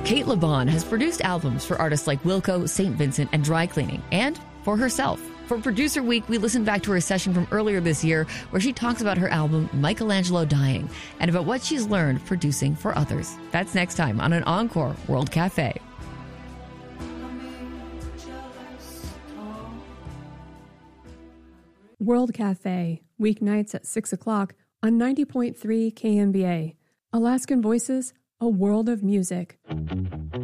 Kate LeBon has produced albums for artists like Wilco, St. Vincent, and Dry Cleaning, and for herself. For Producer Week, we listened back to her session from earlier this year where she talks about her album Michelangelo Dying and about what she's learned producing for others. That's next time on an Encore World Cafe. World Cafe, weeknights at 6 o'clock on 90.3 KMBA. Alaskan Voices, a world of music.